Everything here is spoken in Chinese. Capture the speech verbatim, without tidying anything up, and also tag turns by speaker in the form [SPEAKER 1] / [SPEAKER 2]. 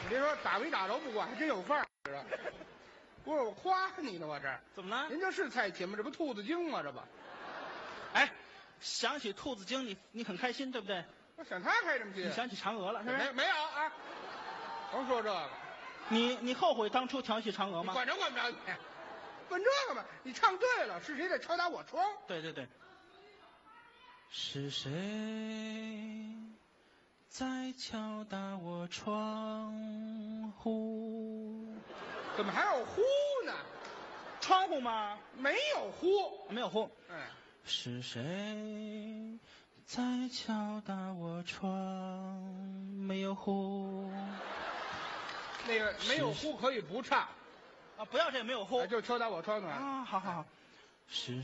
[SPEAKER 1] 你别说打没打着不管，还真有范儿。不是我夸你呢，我这
[SPEAKER 2] 怎么了？
[SPEAKER 1] 您这是蔡琴吗？这不兔子精吗？这不，
[SPEAKER 2] 哎，想起兔子精，你你很开心，对不对？
[SPEAKER 1] 我想他开什么心？
[SPEAKER 2] 你想起嫦娥了，是不
[SPEAKER 1] 没
[SPEAKER 2] 是？
[SPEAKER 1] 没有啊？甭说这个，
[SPEAKER 2] 你你后悔当初调戏嫦娥吗？
[SPEAKER 1] 你管着管不着你？问这个吧，你唱对了，是谁在敲打我窗？
[SPEAKER 2] 对对对。是谁在敲打我窗户？
[SPEAKER 1] 怎么还有呼呢？
[SPEAKER 2] 窗户吗？
[SPEAKER 1] 没有呼，
[SPEAKER 2] 没有呼。
[SPEAKER 1] 哎，
[SPEAKER 2] 是谁在敲打我窗？没有呼。
[SPEAKER 1] 那个没有呼可以不唱，
[SPEAKER 2] 啊，不要这没有呼
[SPEAKER 1] 啊，就敲打我窗的。
[SPEAKER 2] 啊，好好好。是